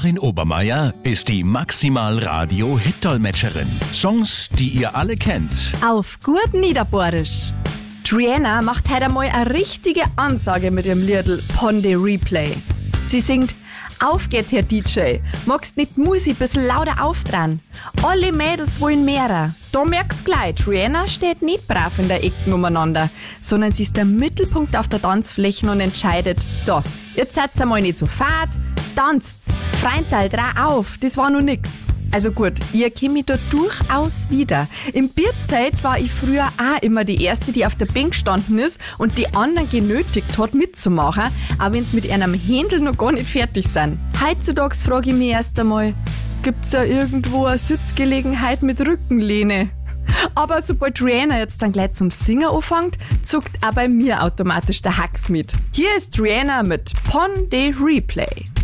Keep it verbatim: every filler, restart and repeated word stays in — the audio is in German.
Karin Obermeier ist die Maximal-Radio-Hit-Dolmetscherin. Songs, die ihr alle kennt. Auf gut Niederbohrisch. Triana macht heute einmal eine richtige Ansage mit ihrem Liedl Ponde Replay. Sie singt: Auf geht's, Herr D J. Magst nicht Musik ein bisschen lauter aufdrehen? Alle Mädels wollen mehrer. Da merkst gleich, Triana steht nicht brav in der Ecken umeinander, sondern sie ist der Mittelpunkt auf der Tanzfläche und entscheidet: So, jetzt seid's einmal nicht so fad, tanzt's, Freundal, dreh auf, das war noch nix. Also gut, ich kenne mich da durchaus wieder. Im Bierzelt war ich früher auch immer die Erste, die auf der Bank gestanden ist und die anderen genötigt hat, mitzumachen, auch wenn sie mit einem Händel noch gar nicht fertig sind. Heutzutage frage ich mich erst einmal, gibt's ja irgendwo eine Sitzgelegenheit mit Rückenlehne? Aber sobald Rihanna jetzt dann gleich zum Singen anfängt, zuckt auch bei mir automatisch der Hax mit. Hier ist Rihanna mit Ponde Replay.